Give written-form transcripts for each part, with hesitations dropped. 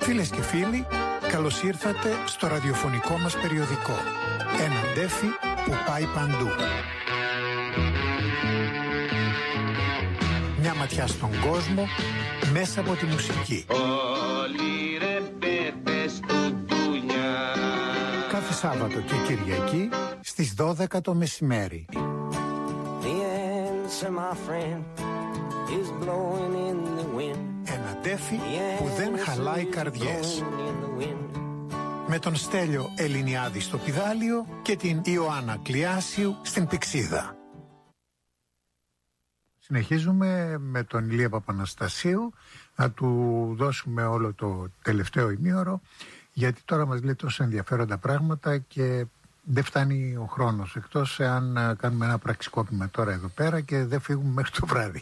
Φίλες και φίλοι, καλώς ήρθατε στο ραδιοφωνικό μας περιοδικό. Ένα ντέφι που πάει παντού. Μια ματιά στον κόσμο μέσα από τη μουσική. Όλοι ρε πέπες του ντουνιά. Κάθε Σάββατο και Κυριακή στις 12 το μεσημέρι. Ένα ντέφι που δεν χαλάει καρδιές. Με τον Στέλιο Ελληνιάδη στο πηδάλιο και την Ιωάννα Κλιάσιου στην πηξίδα. Συνεχίζουμε με τον Ηλία Παπαναστασίου, να του δώσουμε όλο το τελευταίο ημίωρο, γιατί τώρα μας λέει τόσο ενδιαφέροντα πράγματα και δεν φτάνει ο χρόνος, εκτός αν κάνουμε ένα πραξικόπημα τώρα εδώ πέρα και δεν φύγουμε μέχρι το βράδυ.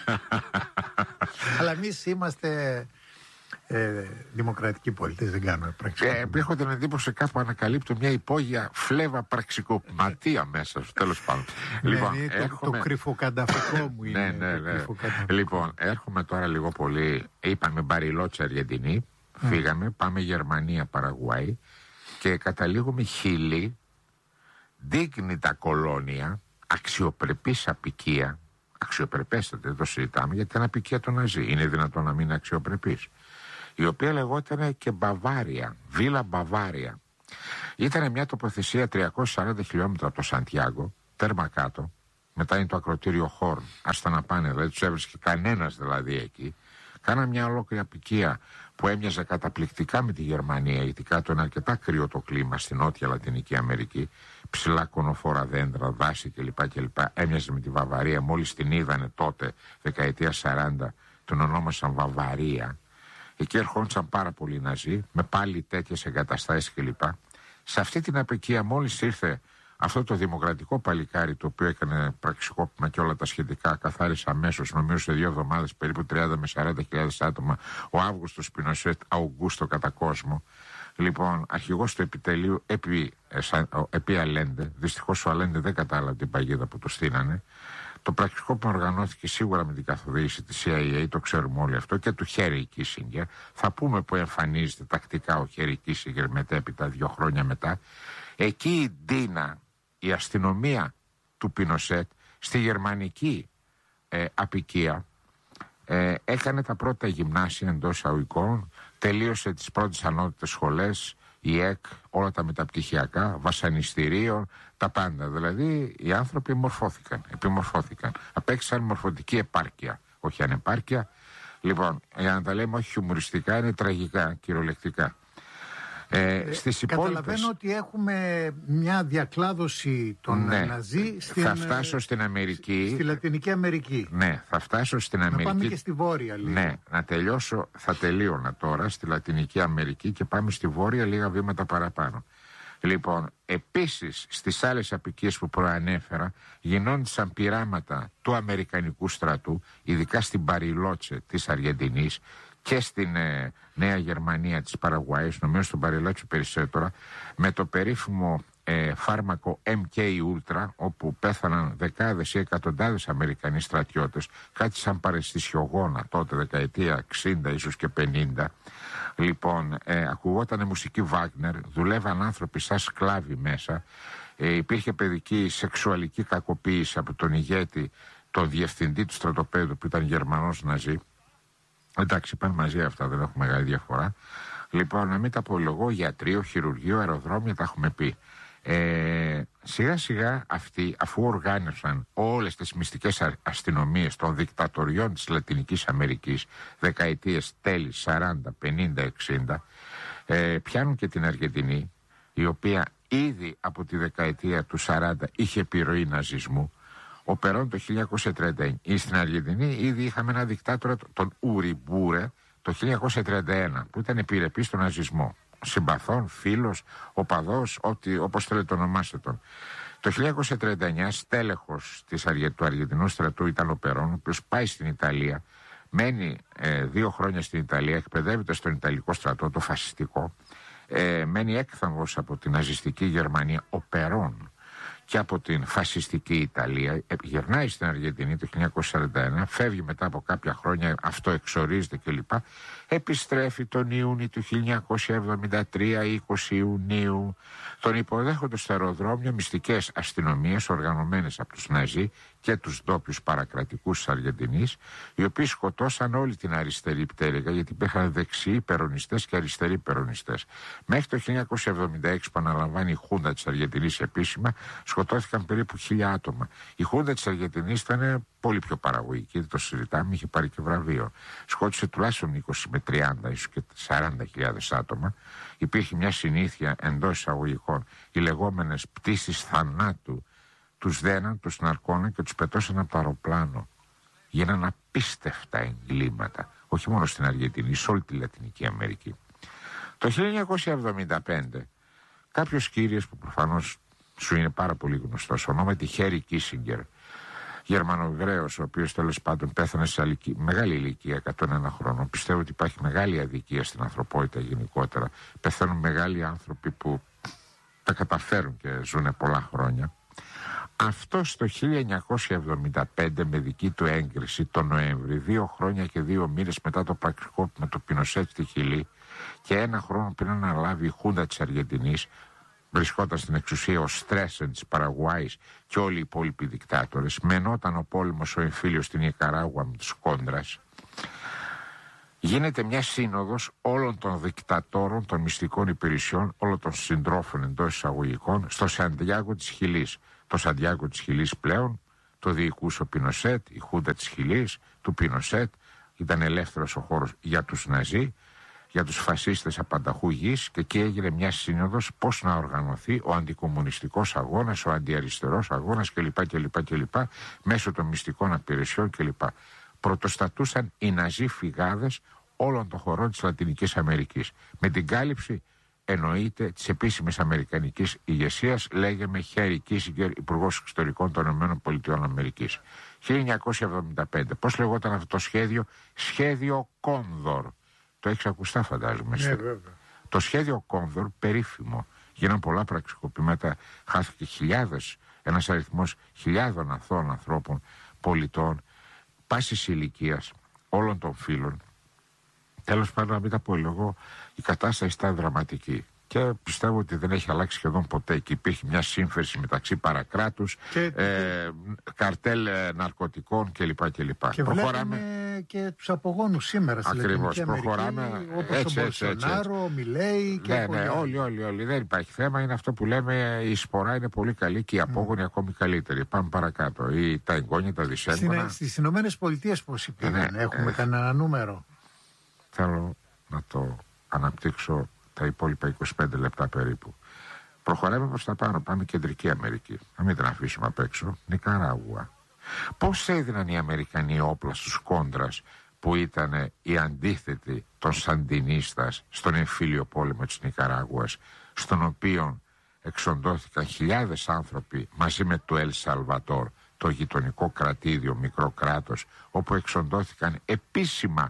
Αλλά εμείς είμαστε δημοκρατικοί πολίτες, δεν κάνουμε πραξικόπημα. Έχω την εντύπωση κάπου ανακαλύπτω μια υπόγεια φλέβα πραξικοπηματία μέσα στο τέλος πάντων. Λοιπόν, το κρυφοκανταφικό μου είναι. Ναι. Λοιπόν, έρχομαι τώρα λίγο πολύ. Είπαμε Μπαριλότσα Αργεντινή, φύγαμε, πάμε Γερμανία, Παραγουάη και καταλήγουμε Χίλη, δείχνει κολόνια, αξιοπρεπής απικία. Αξιοπρεπέσταται, δεν το συζητάμε, γιατί είναι απικία των Ναζί. Είναι δυνατόν να μην είναι αξιοπρεπής. Η οποία λεγόταν και Μπαβάρια, Βίλα Μπαβάρια. Ήταν μια τοποθεσία 340 χιλιόμετρα από το Σαντιάγκο, τέρμα κάτω. Μετά είναι το ακροτήριο Χόρν. Άστα να πάνε, δεν τους έβρισκε κανένας δηλαδή εκεί. Κάνα μια ολόκληρη απικία που έμοιαζε καταπληκτικά με τη Γερμανία, γιατί κάτω είναι αρκετά κρύο το κλίμα στην Νότια Λατινική Αμερική. Ψηλά κονοφόρα δέντρα, δάση κλπ. Έμοιαζε με τη Βαβαρία. Μόλις την είδανε τότε, δεκαετία 40, τον ονόμασαν Βαβαρία. Εκεί ερχόντουσαν πάρα πολλοί Ναζί, με πάλι τέτοιες εγκαταστάσεις κλπ. Σε αυτή την απικία, μόλις ήρθε αυτό το δημοκρατικό παλικάρι, το οποίο έκανε πραξικόπημα και όλα τα σχετικά, καθάρισε αμέσως, νομίζω σε 2 εβδομάδες, περίπου 30 με 40.000 άτομα, ο Αύγουστος Πινοσέτ, Αουγκούστο κατά κόσμο. Λοιπόν, αρχηγός του επιτελείου επί Αλέντε, δυστυχώς ο Αλέντε δεν κατάλαβε την παγίδα που του στείνανε. Το πραξικόπημα οργανώθηκε σίγουρα με την καθοδήγηση της CIA, το ξέρουμε όλοι αυτό, και του Χέρι Κίσινγκερ. Θα πούμε που εμφανίζεται τακτικά ο Χέρι Κίσινγκερ μετέπειτα, 2 χρόνια μετά. Εκεί η Ντίνα, η αστυνομία του Πινοσέτ, στη γερμανική απικία, έκανε τα πρώτα γυμνάσια εντός εισαγωγικών, τελείωσε τις πρώτες ανώτατες σχολές, η ΕΚ, όλα τα μεταπτυχιακά, βασανιστήριων, τα πάντα. Δηλαδή οι άνθρωποι επιμορφώθηκαν. Απέκτησαν μορφωτική επάρκεια, όχι ανεπάρκεια. Λοιπόν, για να τα λέμε όχι χιουμοριστικά, είναι τραγικά, κυριολεκτικά. Καταλαβαίνω ότι έχουμε μια διακλάδωση των Ναζί θα φτάσω στην Αμερική. Στη Λατινική Αμερική. Ναι, θα φτάσω στην Αμερική. Να πάμε και στη Βόρεια λίγο. Ναι, να τελειώσω, θα τελείωνα τώρα στη Λατινική Αμερική και πάμε στη Βόρεια λίγα βήματα παραπάνω. Λοιπόν, επίσης στις άλλες απικίες που προανέφερα γινόντουσαν πειράματα του Αμερικανικού στρατού, ειδικά στην Παριλότσε της Αργεντινής και στην Νέα Γερμανία της Παραγουάης, νομίζω στον Παριλότσο περισσότερο, με το περίφημο φάρμακο MK Ultra, όπου πέθαναν δεκάδες ή εκατοντάδες Αμερικανοί στρατιώτες, κάτι σαν παρεστησιογόνα τότε, δεκαετία 60 ίσως και 50. Λοιπόν, ακουγόταν μουσική Βάγνερ, δουλεύαν άνθρωποι σαν σκλάβοι μέσα, υπήρχε παιδική σεξουαλική κακοποίηση από τον ηγέτη, τον διευθυντή του στρατοπέδου που ήταν Γερμανός Ναζί. Εντάξει, πάνε μαζί αυτά, δεν έχουμε μεγάλη διαφορά. Λοιπόν, να μην τα απολογώ, γιατρείο, χειρουργείο, αεροδρόμια, τα έχουμε πει. Σιγά σιγά αυτοί, αφού οργάνωσαν όλες τις μυστικές αστυνομίες των δικτατοριών της Λατινικής Αμερικής, δεκαετίες τέλη 40, 50, 60, πιάνουν και την Αργεντινή, η οποία ήδη από τη δεκαετία του 40 είχε επιρροή ναζισμού. Ο Περόν το 1939, στην Αργεντινή ήδη είχαμε ένα δικτάτορα, τον Ουριμπούρε, το 1931, που ήταν επιρρεπής στον ναζισμό. Συμπαθών, φίλος, οπαδός, όπως θέλετε το ονομάστε τον. Το 1939 στέλεχος του Αργεντινού στρατού ήταν ο Περόν, ο οποίος πάει στην Ιταλία, μένει 2 χρόνια στην Ιταλία, εκπαιδεύεται στον Ιταλικό στρατό, το φασιστικό, μένει έκθαμβος από την ναζιστική Γερμανία, ο Περόν. και από την φασιστική Ιταλία, γυρνάει στην Αργεντινή το 1941, φεύγει μετά από κάποια χρόνια, αυτό εξορίζεται κλπ. Επιστρέφει τον Ιούνιο του 1973, 20 Ιουνίου. Τον υποδέχονται στο αεροδρόμιο μυστικές αστυνομίες οργανωμένες από τους Ναζί και τους ντόπιους παρακρατικούς της Αργεντινής, οι οποίοι σκοτώσαν όλη την αριστερή πτέρυγα, γιατί υπήρχαν δεξιοί περονιστές και αριστεροί περονιστές. Μέχρι το 1976, που αναλαμβάνει η Χούντα της Αργεντινής επίσημα, σκοτώθηκαν περίπου 1.000 άτομα. Η Χούντα της Αργεντινής ήταν πολύ πιο παραγωγική, δεν το συζητάμε, είχε πάρει και βραβείο. Σκότωσε τουλάχιστον 20 με 30, ίσως και 40.000 άτομα. Υπήρχε μια συνήθεια εντός εισαγωγικών, οι λεγόμενες πτήσεις θανάτου. Τους δέναν, τους ναρκώναν και τους πετώσαν από το αεροπλάνο. Γίναν απίστευτα εγκλήματα, όχι μόνο στην Αργεντινή, σε όλη τη Λατινική Αμερική. Το 1975, κάποιος κύριος που προφανώς σου είναι πάρα πολύ γνωστός, ονόματι Χέρι Κίσιγκερ, Γερμανοεβραίος, ο οποίος τέλος πάντων πέθανε σε μεγάλη ηλικία, 101 χρόνων. Πιστεύω ότι υπάρχει μεγάλη αδικία στην ανθρωπότητα γενικότερα. Πεθαίνουν μεγάλοι άνθρωποι που τα καταφέρουν και ζουν πολλά χρόνια. Αυτό το 1975, με δική του έγκριση τον Νοέμβρη, 2 χρόνια και 2 μήνες μετά το πραξικόπημα του Πινοσέτ στη Χιλή και 1 χρόνο πριν αναλάβει η Χούντα της Αργεντινής, βρισκόταν στην εξουσία ο Στρέσεν της Παραγουάης και όλοι οι υπόλοιποι δικτάτορες, μενόταν ο πόλεμος ο εμφύλιος στην Νικαράγουα με τους Κόντρας, γίνεται μια σύνοδος όλων των δικτατόρων των μυστικών υπηρεσιών, όλων των συντρόφων εντός εισαγωγικών, στο Σαντιάγκο της Χιλής. Το Σαντιάγκο της Χιλής πλέον το διοικούσε ο Πινοσέτ, η Χούντα της Χιλής, του Πινοσέτ, ήταν ελεύθερος ο χώρος για τους Ναζί, για τους φασίστες απανταχού γης, και εκεί έγινε μια σύνοδος πώς να οργανωθεί ο αντικομμουνιστικός αγώνας, ο αντιαριστερός αγώνας κλπ. Μέσω των μυστικών υπηρεσιών κλπ. Πρωτοστατούσαν οι Ναζί φυγάδες όλων των χωρών της Λατινικής Αμερικής. Με την κάλυψη, εννοείται, της επίσημης αμερικανικής ηγεσίας, λέγαμε Χέρι Κίσιγκερ, Υπουργός Εξωτερικών των ΗΠΑ. 1975. Πώς λεγόταν αυτό το σχέδιο? Σχέδιο Κόνδορ. Το έχεις ακουστά, φαντάζομαι. Ναι, βέβαια. Το σχέδιο Κόνδορ, περίφημο. Γίναν πολλά πραξικοπήματα, χάθηκε ένας αριθμός χιλιάδων αθώων ανθρώπων, πολιτών, πάσης ηλικίας, όλων των φύλων. Τέλος πάντων, να μην τα πω λίγο, η κατάσταση ήταν δραματική. Και πιστεύω ότι δεν έχει αλλάξει σχεδόν ποτέ. Και υπήρχε μια σύμφερση μεταξύ παρακράτους, καρτέλ ναρκωτικών κλπ. Και βλέπουμε και τους απογόνους σήμερα στη Λατινική Αμερική, όπως ο Μπολσονάρο, ο Μιλέι και όλοι. Δεν υπάρχει θέμα. Είναι αυτό που λέμε, η σπορά είναι πολύ καλή και οι απόγονοι ακόμη καλύτεροι. Πάμε παρακάτω. Ή τα εγγόνια, τα δυσέγγωνα. Στις Ηνωμένες Πολιτείες πώς υπήρχαν? Έχουμε κανένα νούμερο? Θέλω να το αναπτύξω τα υπόλοιπα 25 λεπτά περίπου. Προχωράμε προς τα πάνω, πάμε Κεντρική Αμερική. Να μην την αφήσουμε απ' έξω. Νικαράγουα. Πώς έδιναν οι Αμερικανοί όπλα στους Κόντρας, που ήταν οι αντίθετοι των Σαντινίστας στον εμφύλιο πόλεμο της Νικαράγουας, στον οποίο εξοντώθηκαν χιλιάδες άνθρωποι μαζί με το Ελ Σαλβατόρ, το γειτονικό κρατήδιο, μικρό κράτος, όπου εξοντώθηκαν επίσημα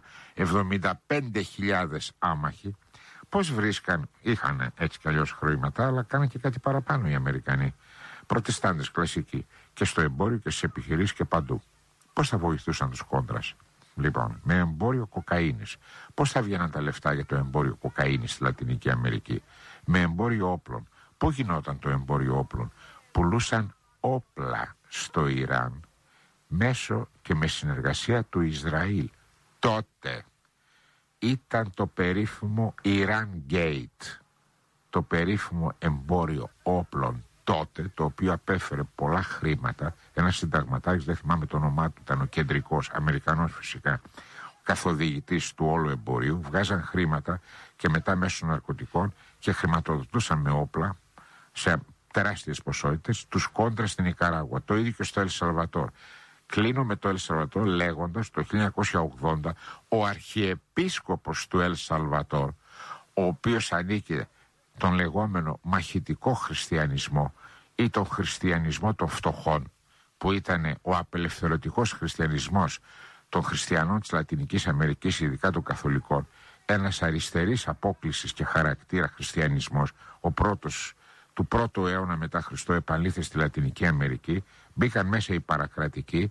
75.000 άμαχοι. Πώς βρίσκαν? Είχαν έτσι κι αλλιώς χρήματα, αλλά κάναν και κάτι παραπάνω οι Αμερικανοί. Προτεστάντες κλασικοί, και στο εμπόριο και στις επιχειρήσεις και παντού. Πώς θα βοηθούσαν τους Κόντρας? Λοιπόν, με εμπόριο κοκαίνης. Πώς θα βγαίναν τα λεφτά για το εμπόριο κοκαίνης στη Λατινική Αμερική? Με εμπόριο όπλων. Πού γινόταν το εμπόριο όπλων? Πουλούσαν όπλα στο Ιράν μέσω και με συνεργασία του Ισραήλ. Τότε ήταν το περίφημο Iran Gate, το περίφημο εμπόριο όπλων τότε, το οποίο απέφερε πολλά χρήματα. Ένας συνταγματάρχης, δεν θυμάμαι το όνομά του, ήταν ο κεντρικός, Αμερικανός φυσικά, ο καθοδηγητής του όλου εμπορίου. Βγάζαν χρήματα και μετά μέσω ναρκωτικών και χρηματοδοτούσαν με όπλα σε τεράστιες ποσότητες τους Κόντρα στην Νικαράγουα. Το ίδιο και στο Ελ Σαλβατόρ. Κλείνω με το Ελ Σαλβατόρ λέγοντας, το 1980 ο αρχιεπίσκοπος του Ελ Σαλβατόρ, ο οποίος ανήκε τον λεγόμενο μαχητικό χριστιανισμό ή τον χριστιανισμό των φτωχών, που ήταν ο απελευθερωτικός χριστιανισμός των χριστιανών της Λατινικής Αμερικής, ειδικά των καθολικών, ένας αριστερής απόκλησης και χαρακτήρα χριστιανισμός, ο πρώτος του 1ου αιώνα μετά Χριστό επανήλθε στη Λατινική Αμερική, μπήκαν μέσα οι παρακρατικοί,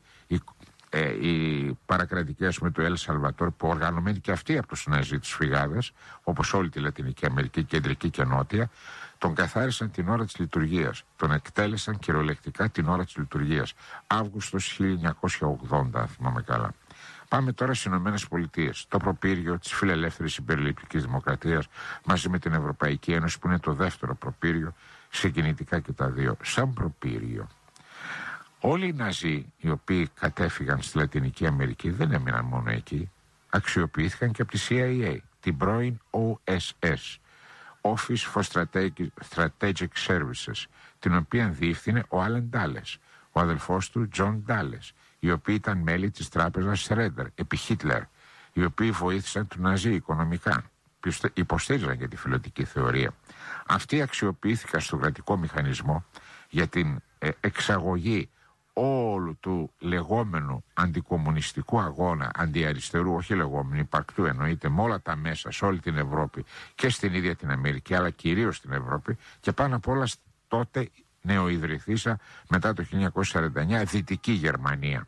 οι παρακρατικοί ας πούμε του Ελ Σαλβατόρ, που οργανωμένοι και αυτοί από τους Ναζί, τους φυγάδες, όπως όλη τη Λατινική Αμερική, κεντρική και νότια, τον καθάρισαν την ώρα της λειτουργίας. Τον εκτέλεσαν κυριολεκτικά την ώρα της λειτουργίας. Αύγουστος 1980, αν θυμάμαι καλά. Πάμε τώρα στις Ηνωμένες Πολιτείες. Το προπύργιο της φιλελεύθερης υπερληπτικής δημοκρατίας μαζί με την Ευρωπαϊκή Ένωση, που είναι το δεύτερο προπύργιο, συγκινητικά και τα δύο. Σαν προπύργιο. Όλοι οι Ναζί οι οποίοι κατέφυγαν στη Λατινική Αμερική δεν έμειναν μόνο εκεί. Αξιοποιήθηκαν και από τη CIA, την πρώην OSS, Office for Strategic Services, την οποία διεύθυνε ο Άλεν Ντάλες, ο αδελφός του Τζον Ντάλες, οι οποίοι ήταν μέλη της τράπεζας Σρέντερ επί Χίτλερ, οι οποίοι βοήθησαν του Ναζί οικονομικά, υποστήριζαν για τη φιλωτική θεωρία. Αυτοί αξιοποιήθηκαν στο κρατικό μηχανισμό για την εξαγωγή όλου του λεγόμενου αντικομμουνιστικού αγώνα, αντιαριστερού, όχι λεγόμενου, υπαρκτού εννοείται, με όλα τα μέσα, σε όλη την Ευρώπη και στην ίδια την Αμερική, αλλά κυρίως στην Ευρώπη, και πάνω απ' όλα τότε νεοειδρυθήσα μετά το 1949 Δυτική Γερμανία.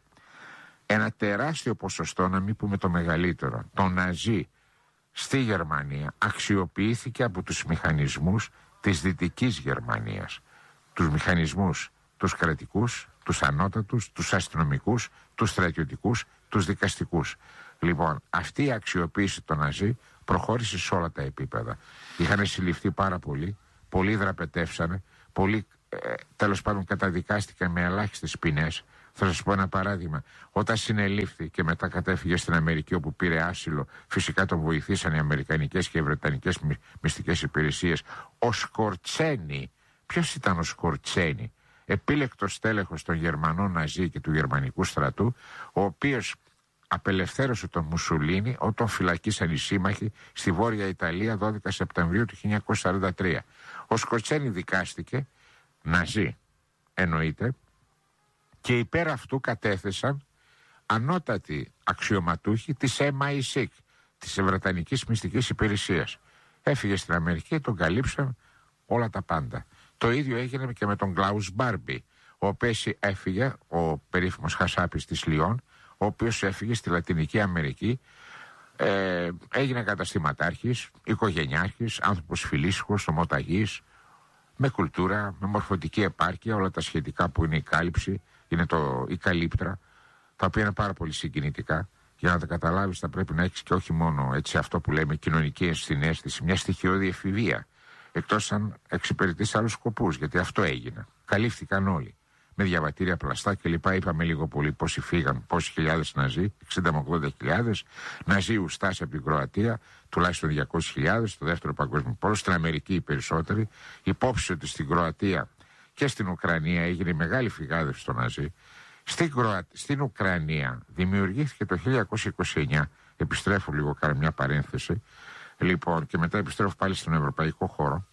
Ένα τεράστιο ποσοστό, να μην πούμε το μεγαλύτερο, των Ναζί στη Γερμανία αξιοποιήθηκε από τους μηχανισμούς της Δυτικής Γερμανίας. Τους μηχανισμούς, τους κρατικούς, τους ανώτατους, τους αστυνομικούς, τους στρατιωτικούς, τους δικαστικούς. Λοιπόν, αυτή η αξιοποίηση των Ναζί προχώρησε σε όλα τα επίπεδα. Είχαν συλληφθεί πάρα πολλοί, πολλοί δραπετεύσανε, πολλοί τέλος πάντων καταδικάστηκαν με ελάχιστες ποινές. Θα σας πω ένα παράδειγμα. Όταν συνελήφθη και μετά κατέφυγε στην Αμερική, όπου πήρε άσυλο, φυσικά τον βοηθήσαν οι αμερικανικές και οι βρετανικές μυστικές υπηρεσίες. Ο Σκορτσένι. Ποιος ήταν ο Σκορτσένι? Επίλεκτος τέλεχος των Γερμανών Ναζί και του γερμανικού στρατού, ο οποίος απελευθέρωσε τον Μουσουλίνι όταν φυλακίσαν οι σύμμαχοι στη Βόρεια Ιταλία 12 Σεπτεμβρίου του 1943. Ο Σκορτσένι δικάστηκε, Ναζί εννοείται, και υπέρ αυτού κατέθεσαν ανώτατοι αξιωματούχοι της MI6, της Βρετανικής Μυστικής Υπηρεσίας. Έφυγε στην Αμερική, τον καλύψαν όλα τα πάντα. Το ίδιο έγινε και με τον Κλάους Μπάρμπι, ο οποίος έφυγε, ο περίφημος Χασάπης της Λιόν, ο οποίος έφυγε στη Λατινική Αμερική, έγινε καταστηματάρχης, οικογενειάρχης, άνθρωπος φιλήσυχος, ομοταγής, με κουλτούρα, με μορφωτική επάρκεια, όλα τα σχετικά που είναι η κάλυψη, είναι η καλύπτρα, τα οποία είναι πάρα πολύ συγκινητικά. Για να τα καταλάβεις θα πρέπει να έχεις και όχι μόνο έτσι αυτό που λέμε κοινωνική ενσυναίσθηση, μια στοιχειώδη εφηβεία, εκτός αν εξυπηρετείς άλλους σκοπούς, γιατί αυτό έγινε. Καλύφθηκαν όλοι. Με διαβατήρια πλαστά κλπ. Είπαμε λίγο πολύ πόσοι φύγαν, πόσοι χιλιάδες Ναζί, 60 με 80.000. Ναζί ουστάς από την Κροατία, τουλάχιστον 200.000, στο δεύτερο παγκόσμιο πόλεμο, στην Αμερική οι περισσότεροι. Υπόψη ότι στην Κροατία και στην Ουκρανία έγινε μεγάλη φυγάδευση των Ναζί. Στην Ουκρανία δημιουργήθηκε το 1929, επιστρέφω λίγο, κάνω μια παρένθεση, λοιπόν, και μετά επιστρέφω πάλι στον ευρωπαϊκό χώρο.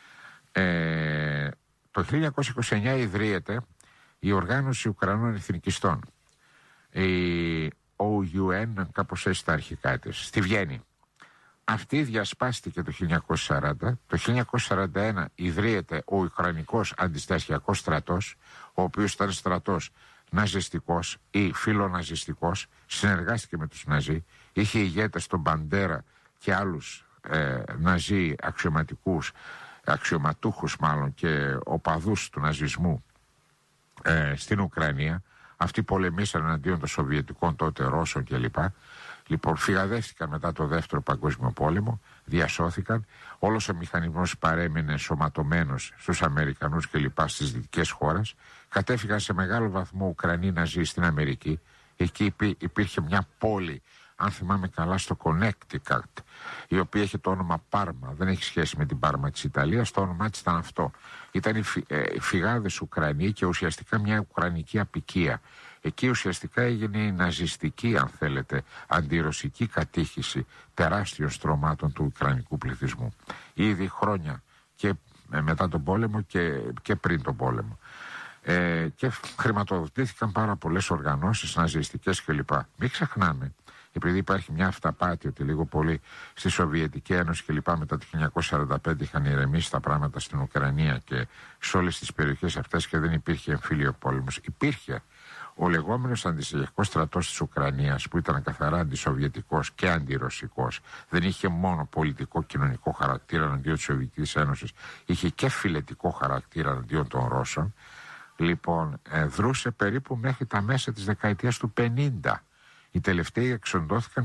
Το 1929 ιδρύεται η Οργάνωση Ουκρανών Εθνικιστών, η OUN, κάπως έτσι τα αρχικά της, στη Βιέννη. Αυτή διασπάστηκε το 1940. Το 1941 ιδρύεται ο Ουκρανικός Αντιστασιακός Στρατός, ο οποίος ήταν στρατός ναζιστικός ή φιλοναζιστικός, συνεργάστηκε με τους Ναζί, είχε ηγέτες τον Μπαντέρα και άλλους Ναζί αξιωματούχους μάλλον και οπαδούς του ναζισμού στην Ουκρανία. Αυτοί πολεμήσαν εναντίον των Σοβιετικών τότε Ρώσων κλπ. Λοιπόν, φυγαδεύτηκαν μετά το δεύτερο παγκόσμιο πόλεμο, διασώθηκαν. Όλος ο μηχανισμός παρέμεινε σωματωμένος στους Αμερικανούς κλπ. Στις δυτικές χώρες. Κατέφυγαν σε μεγάλο βαθμό Ουκρανοί Ναζί στην Αμερική. Εκεί υπήρχε μια πόλη, αν θυμάμαι καλά, στο Connecticut, η οποία έχει το όνομα Πάρμα. Δεν έχει σχέση με την Πάρμα της Ιταλίας, το όνομά της ήταν αυτό. Ήταν οι φυγάδες Ουκρανοί και ουσιαστικά μια ουκρανική απικία. Εκεί ουσιαστικά έγινε η ναζιστική, αν θέλετε, αντιρωσική κατήχηση τεράστιων στρωμάτων του ουκρανικού πληθυσμού. Ήδη χρόνια και μετά τον πόλεμο και πριν τον πόλεμο. Και χρηματοδοτήθηκαν πάρα πολλές οργανώσεις ναζιστικές κλπ. Μην ξεχνάμε, επειδή υπάρχει μια αυταπάτη ότι λίγο πολύ στη Σοβιετική Ένωση και λοιπά μετά το 1945 είχαν ηρεμήσει τα πράγματα στην Ουκρανία και σε όλες τις περιοχές αυτές και δεν υπήρχε εμφύλιο πόλεμος. Υπήρχε ο λεγόμενος αντισοβιετικός στρατός της Ουκρανίας, που ήταν καθαρά αντισοβιετικός και αντιρωσικός. Δεν είχε μόνο πολιτικό κοινωνικό χαρακτήρα εναντίον της Σοβιετικής Ένωσης, είχε και φιλετικό χαρακτήρα εναντίον των Ρώσων. Λοιπόν, δρούσε περίπου μέχρι τα μέσα της δεκαετίας του 50. Οι τελευταίοι εξοντώθηκαν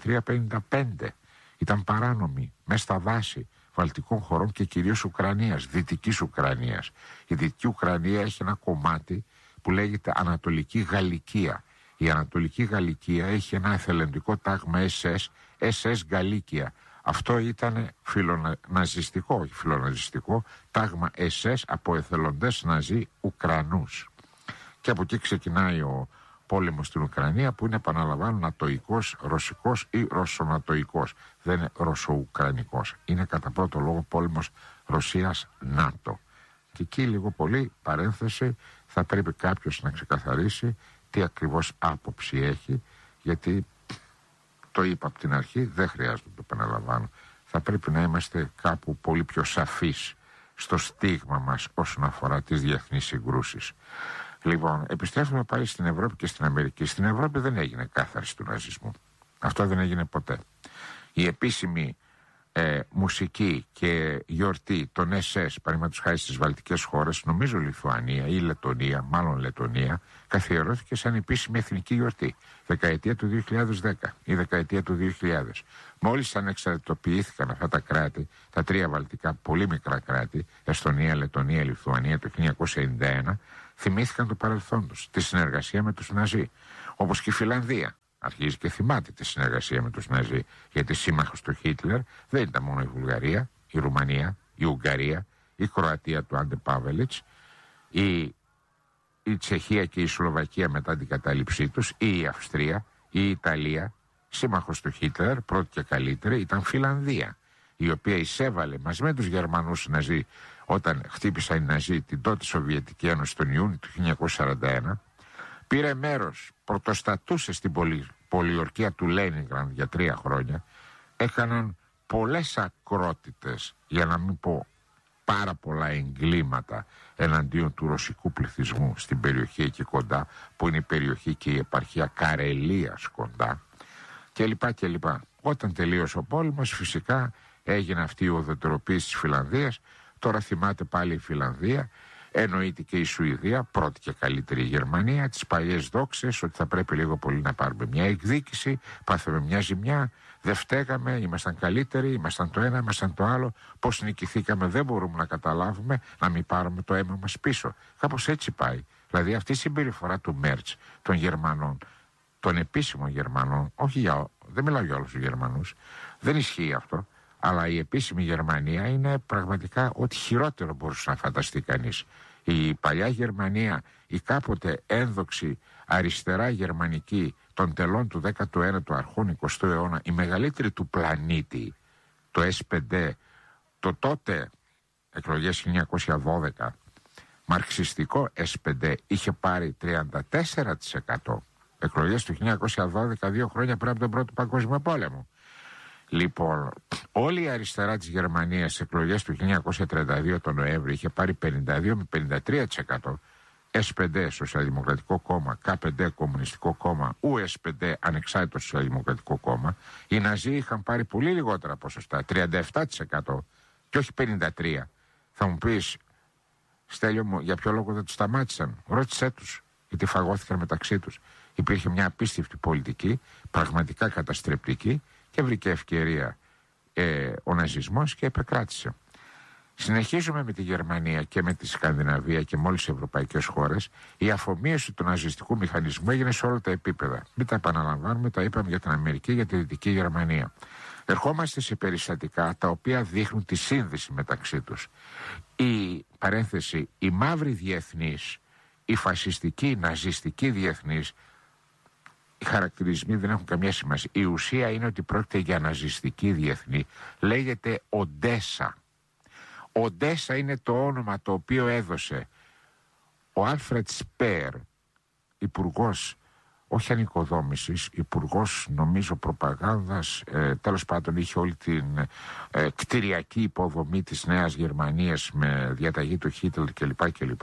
53-55. Ήταν παράνομοι μέσα στα δάση βαλτικών χωρών και κυρίως Ουκρανίας, Δυτικής Ουκρανίας. Η Δυτική Ουκρανία έχει ένα κομμάτι που λέγεται Ανατολική Γαλλικία. Η Ανατολική Γαλλικία έχει ένα εθελοντικό τάγμα SS Γαλλίκια. Αυτό ήταν φιλοναζιστικό, όχι φιλοναζιστικό, τάγμα SS από εθελοντές ναζί Ουκρανούς. Και από εκεί ξεκινάει ο πόλεμος στην Ουκρανία, που είναι, επαναλαμβάνω, νατοϊκός, ρωσικός ή ρωσονατοϊκός. Δεν είναι ρωσοουκρανικός. Είναι κατά πρώτο λόγο πόλεμος Ρωσίας-ΝΑΤΟ. Και εκεί λίγο πολύ, παρένθεση, θα πρέπει κάποιος να ξεκαθαρίσει τι ακριβώς άποψη έχει, γιατί το είπα από την αρχή, δεν χρειάζεται να το επαναλαμβάνω. Θα πρέπει να είμαστε κάπου πολύ πιο σαφείς στο στίγμα μας όσον αφορά τις διεθνείς συγκρούσεις. Λοιπόν, επιστρέφουμε πάλι στην Ευρώπη και στην Αμερική. Στην Ευρώπη δεν έγινε κάθαρση του ναζισμού. Αυτό δεν έγινε ποτέ. Η επίσημη μουσική και γιορτή των SS, παραδείγματος χάρη στις βαλτικές χώρες, νομίζω Λιθουανία ή Λετονία, μάλλον Λετονία, καθιερώθηκε σαν επίσημη εθνική γιορτή. Δεκαετία του 2010 ή δεκαετία του 2000. Μόλις ανεξαρτητοποιήθηκαν αυτά τα κράτη, τα τρία βαλτικά πολύ μικρά κράτη, Εστονία, Λετονία, Λιθουανία, το 1991, θυμήθηκαν το παρελθόν τους, τη συνεργασία με τους Ναζί. Όπως και η Φιλανδία. Αρχίζει και θυμάται τη συνεργασία με τους Ναζί, γιατί σύμμαχος του Χίτλερ δεν ήταν μόνο η Βουλγαρία, η Ρουμανία, η Ουγγαρία, η Κροατία του Άντε Πάβελιτς, η Τσεχία και η Σλοβακία μετά την κατάληψή τους, ή η Αυστρία, ή η Ιταλία. Σύμμαχος του Χίτλερ, πρώτη και καλύτερη, ήταν Φιλανδία, η οποία εισέβαλε μαζί με τους Γερμανούς Ναζί όταν χτύπησαν οι Ναζί την τότε Σοβιετική Ένωση τον Ιούνιο του 1941. Πήρε μέρος, πρωτοστατούσε στην πολιορκία του Λένινγκραντ για 3 χρόνια. Έκαναν πολλές ακρότητες, για να μην πω πάρα πολλά εγκλήματα εναντίον του ρωσικού πληθυσμού στην περιοχή εκεί κοντά, που είναι η περιοχή και η επαρχία Καρελίας κοντά, κλπ. Όταν τελείωσε ο πόλεμος, φυσικά έγινε αυτή η ουδετεροποίηση της Φιλανδίας. Τώρα θυμάται πάλι η Φιλανδία. Εννοείται και η Σουηδία, πρώτη και καλύτερη η Γερμανία, τις παλιές δόξες ότι θα πρέπει λίγο πολύ να πάρουμε μια εκδίκηση, πάθαμε μια ζημιά, δεν φταίγαμε, ήμασταν καλύτεροι, ήμασταν το ένα, ήμασταν το άλλο, πώς νικηθήκαμε δεν μπορούμε να καταλάβουμε, να μην πάρουμε το αίμα μας πίσω. Κάπως έτσι πάει. Δηλαδή αυτή η συμπεριφορά του Μέρτς, των Γερμανών, των επίσημων Γερμανών, δεν μιλάω για όλους τους Γερμανούς, δεν ισχύει αυτό. Αλλά η επίσημη Γερμανία είναι πραγματικά ό,τι χειρότερο μπορούσε να φανταστεί κανείς. Η παλιά Γερμανία, η κάποτε ένδοξη αριστερά γερμανική των τελών του 19ου αρχών 20ου αιώνα, η μεγαλύτερη του πλανήτη, το S5, το τότε εκλογές 1912, μαρξιστικό S5, είχε πάρει 34%. Εκλογές του 1912, 2 χρόνια πριν από τον Πρώτο Παγκόσμιο Πόλεμο. Λοιπόν, όλη η αριστερά της Γερμανίας στις εκλογές του 1932 τον Νοέμβρη είχε πάρει 52 με 53%. S5 Σοσιαλδημοκρατικό Κόμμα, K5 Κομμουνιστικό Κόμμα, US5 Ανεξάρτητο Σοσιαλδημοκρατικό Κόμμα. Οι Ναζί είχαν πάρει πολύ λιγότερα ποσοστά, 37% και όχι 53%. Θα μου πεις, Στέλιο μου, για ποιο λόγο δεν τους σταμάτησαν? Ρώτησέ τους, γιατί φαγώθηκαν μεταξύ τους. Υπήρχε μια απίστευτη πολιτική, πραγματικά καταστρεπτική, και βρήκε ευκαιρία ο ναζισμός και επεκράτησε. Συνεχίζουμε με τη Γερμανία και με τη Σκανδιναβία και με όλες τις ευρωπαϊκές χώρες. Η αφομοίωση του ναζιστικού μηχανισμού έγινε σε όλα τα επίπεδα. Μην τα επαναλαμβάνουμε, τα είπαμε για την Αμερική, για τη Δυτική Γερμανία. Ερχόμαστε σε περιστατικά τα οποία δείχνουν τη σύνδεση μεταξύ τους. Η μαύρη διεθνής, η φασιστική, η ναζιστική διεθνής, οι χαρακτηρισμοί δεν έχουν καμία σημασία. Η ουσία είναι ότι πρόκειται για ναζιστική διεθνή. Λέγεται Οντέσα. Οντέσα είναι το όνομα το οποίο έδωσε ο Άλφρετ Σπέρ, υπουργός, όχι ανοικοδόμησης, υπουργός νομίζω προπαγάνδας, τέλος πάντων είχε όλη την κτηριακή υποδομή της Νέας Γερμανίας με διαταγή του Χίτλερ κλπ.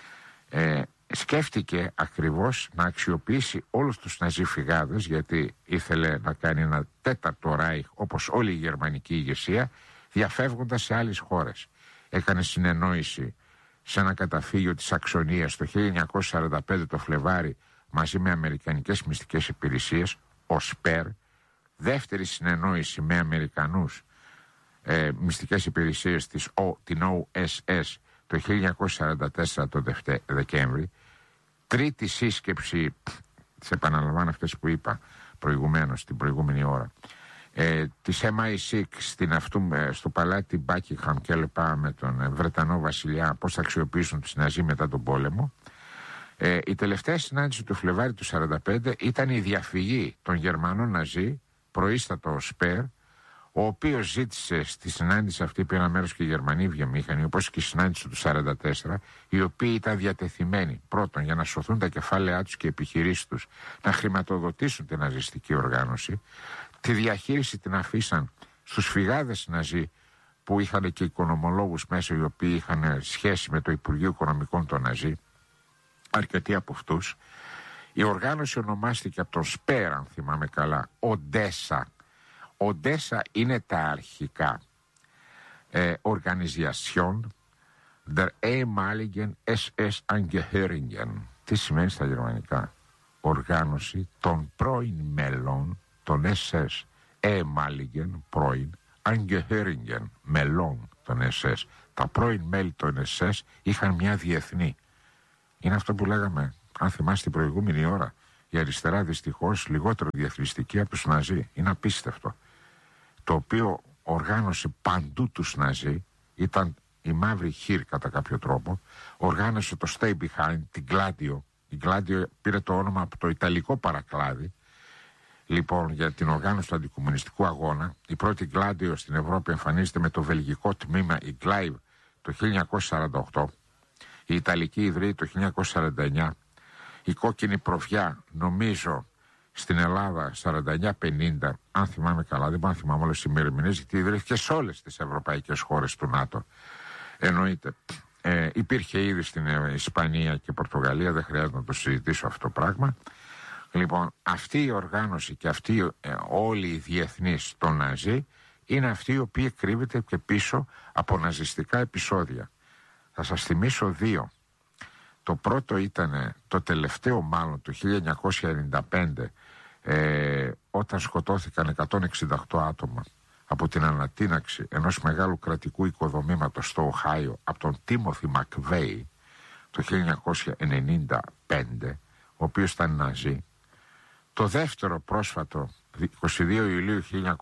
Σκέφτηκε ακριβώς να αξιοποιήσει όλους τους ναζιφυγάδες, γιατί ήθελε να κάνει ένα τέταρτο Ράιχ όπως όλη η γερμανική ηγεσία, διαφεύγοντας σε άλλες χώρες. Έκανε συνεννόηση σε ένα καταφύγιο της Σαξονίας το 1945 το Φλεβάρι μαζί με αμερικανικές μυστικές υπηρεσίες, ο ΣΠΕΡ, δεύτερη συνεννόηση με Αμερικανούς μυστικές υπηρεσίες την OSS το 1944 το Δεκέμβρι, τρίτη σύσκεψη, τις επαναλαμβάνω αυτές που είπα προηγουμένως την προηγούμενη ώρα, της MI6 στο παλάτι Buckingham και λοιπά με τον Βρετανό βασιλιά, πώς θα αξιοποιήσουν τους Ναζί μετά τον πόλεμο. Η τελευταία συνάντηση του Φλεβάρι του 1945 ήταν η διαφυγή των Γερμανών Ναζί, προείστατο ΣΠΕΡ, ο οποίος ζήτησε στη συνάντηση αυτή, πήραν μέρος και οι Γερμανοί βιομήχανοι, όπως και η συνάντηση του 1944, οι οποίοι ήταν διατεθειμένοι πρώτον για να σωθούν τα κεφάλαιά τους και οι επιχειρήσεις τους, να χρηματοδοτήσουν την ναζιστική οργάνωση. Τη διαχείριση την αφήσαν στους φυγάδες Ναζί που είχαν και οικονομολόγους μέσα, οι οποίοι είχαν σχέση με το Υπουργείο Οικονομικών των Ναζί, αρκετοί από αυτούς. Η οργάνωση ονομάστηκε από τον ΣΠΕΡ, αν θυμάμαι καλά, Οντέσα. Οντέσα είναι τα αρχικά. Organisation der ehemaligen SS-Angehörigen. Τι σημαίνει στα γερμανικά? Οργάνωση των πρώην μέλων των SS. Ehemaligen, πρώην, Angehörigen, μελών των SS. Τα πρώην μέλη των SS είχαν μια διεθνή. Είναι αυτό που λέγαμε, αν θυμάστε την προηγούμενη ώρα, η αριστερά δυστυχώς λιγότερο διεθνιστική από τους Ναζί. Είναι απίστευτο. Το οποίο οργάνωσε παντού τους Ναζί, ήταν η μαύρη χείρ κατά κάποιο τρόπο, οργάνωσε το Stay Behind, την Gladio. Η Gladio πήρε το όνομα από το ιταλικό παρακλάδι, λοιπόν, για την οργάνωση του αντικομμουνιστικού αγώνα. Η πρώτη Gladio στην Ευρώπη εμφανίζεται με το βελγικό τμήμα, η Gleiv, το 1948, η Ιταλική ιδρύει το 1949, η κόκκινη προβιά νομίζω στην Ελλάδα 49-50, αν θυμάμαι καλά, δεν μπορώ να θυμάμαι όλες τις ημερομηνίες, γιατί ιδρύθηκε σε όλες τις ευρωπαϊκές χώρες του ΝΑΤΟ. Εννοείται. Υπήρχε ήδη στην Ισπανία και Πορτογαλία, δεν χρειάζεται να το συζητήσω αυτό το πράγμα. Λοιπόν, αυτή η οργάνωση και αυτή όλοι οι διεθνείς των Ναζί είναι αυτοί οι οποίοι κρύβεται και πίσω από ναζιστικά επεισόδια. Θα σας θυμίσω δύο. Το πρώτο ήταν το τελευταίο μάλλον το 1995, όταν σκοτώθηκαν 168 άτομα από την ανατείναξη ενός μεγάλου κρατικού οικοδομήματος στο Οχάιο από τον Τίμοθι Μακβέι το 1995, ο οποίος ήταν Ναζί. Το δεύτερο πρόσφατο 22 Ιουλίου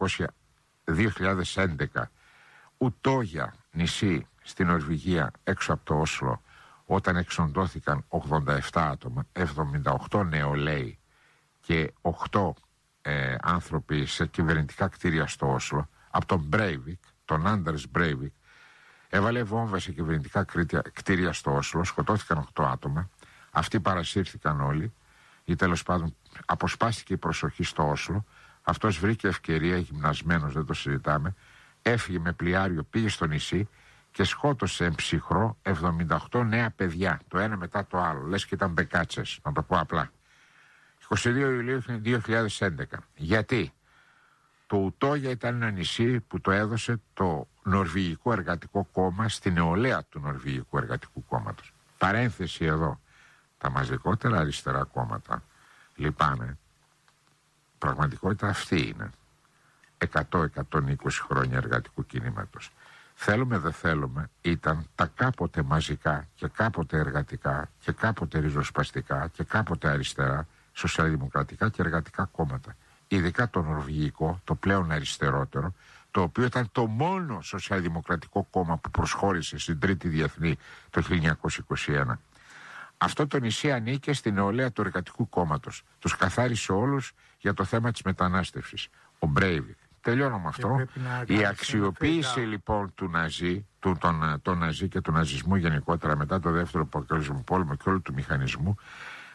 2011, Ουτόγια νησί στην Νορβηγία έξω από το Όσλο, όταν εξοντώθηκαν 87 άτομα, 78 νεολαίοι και 8 άνθρωποι σε κυβερνητικά κτίρια στο Όσλο, από τον Μπρέιβικ, τον Άντερς Μπρέιβικ, έβαλε βόμβα σε κυβερνητικά κτίρια στο Όσλο, σκοτώθηκαν 8 άτομα, αυτοί παρασύρθηκαν όλοι, ή τέλος πάντων αποσπάστηκε η προσοχή στο Όσλο, αυτός βρήκε ευκαιρία, γυμνασμένος, δεν το συζητάμε, έφυγε με πλοιάριο, πήγε στο νησί και σκότωσε ψυχρό 78 νέα παιδιά, το ένα μετά το άλλο, λες και ήταν μπεκάτσες, να το πω απλά. 22 Ιουλίου 2011. Γιατί? Το Ουτόγια ήταν ένα νησί που το έδωσε το Νορβηγικό Εργατικό Κόμμα στη νεολαία του Νορβηγικού Εργατικού Κόμματος. Παρένθεση εδώ. Τα μαζικότερα αριστερά κόμματα, λυπάμαι, πραγματικότητα αυτή είναι. 100-120 χρόνια εργατικού κινήματος. Θέλουμε δεν θέλουμε, ήταν τα κάποτε μαζικά και κάποτε εργατικά και κάποτε ριζοσπαστικά και κάποτε αριστερά σοσιαλδημοκρατικά και εργατικά κόμματα. Ειδικά το νορβηγικό, το πλέον αριστερότερο, το οποίο ήταν το μόνο σοσιαλδημοκρατικό κόμμα που προσχώρησε στην Τρίτη Διεθνή το 1921. Αυτό το νησί ανήκε στην νεολαία του Εργατικού Κόμματος. Τους καθάρισε όλους για το θέμα της μετανάστευσης. Ο Μπρέιβικ. Τελειώνω με αυτό. Η αξιοποίηση λοιπόν του Ναζί, των Ναζί και του ναζισμού γενικότερα μετά το δεύτερο παγκόσμιο πόλεμο και όλου του μηχανισμού,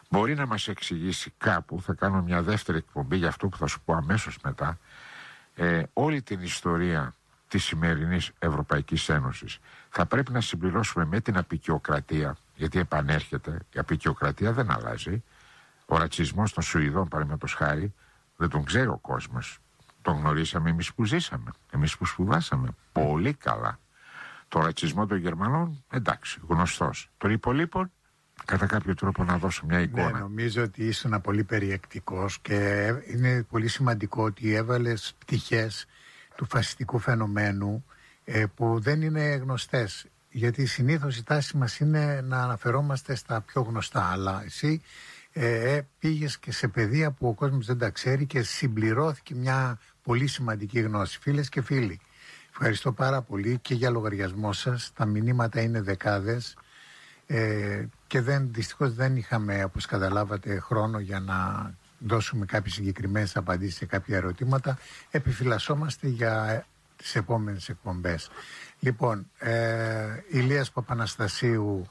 μπορεί να μας εξηγήσει κάπου, θα κάνω μια δεύτερη εκπομπή για αυτό που θα σου πω αμέσως μετά, όλη την ιστορία της σημερινής Ευρωπαϊκής Ένωσης. Θα πρέπει να συμπληρώσουμε με την αποικιοκρατία, γιατί επανέρχεται, η αποικιοκρατία δεν αλλάζει. Ο ρατσισμός των Σουηδών, παραδείγματος χάρη, δεν τον ξέρει ο κόσμος. Τον γνωρίσαμε εμείς που ζήσαμε, εμείς που σπουδάσαμε πολύ καλά. Το ρατσισμό των Γερμανών, εντάξει, γνωστός. Των υπολείπων, κατά κάποιο τρόπο να δώσω μια εικόνα. Ναι, νομίζω ότι ήσουν πολύ περιεκτικός και είναι πολύ σημαντικό ότι έβαλες πτυχές του φασιστικού φαινομένου που δεν είναι γνωστές. Γιατί συνήθως η τάση μας είναι να αναφερόμαστε στα πιο γνωστά, αλλά εσύ πήγες και σε πεδία που ο κόσμος δεν τα ξέρει και συμπληρώθηκε μια πολύ σημαντική γνώση. Φίλες και φίλοι, ευχαριστώ πάρα πολύ και για λογαριασμό σας. Τα μηνύματα είναι δεκάδες και δυστυχώς δεν είχαμε, όπως καταλάβατε, χρόνο για να δώσουμε κάποιες συγκεκριμένες απαντήσεις σε κάποια ερωτήματα. Επιφυλασσόμαστε για τις επόμενες εκπομπές. Λοιπόν, Ηλίας Παπαναστασίου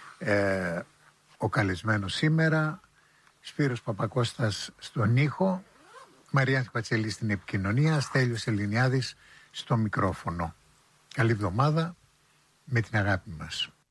ο καλεσμένος σήμερα, Σπύρος Παπακώστας στον ήχο, Μαριάνθη Πατσελή στην επικοινωνία, Στέλιος Ελληνιάδης στο μικρόφωνο. Καλή εβδομάδα, με την αγάπη μας.